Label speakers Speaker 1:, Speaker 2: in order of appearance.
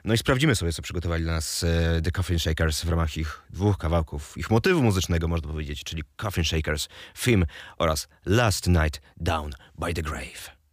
Speaker 1: No i sprawdzimy sobie, co przygotowali dla nas The Coffin Shakers w ramach ich dwóch kawałków, ich motywu muzycznego, można powiedzieć, czyli Coffin Shakers, Theme oraz Last Night Down by the Grave.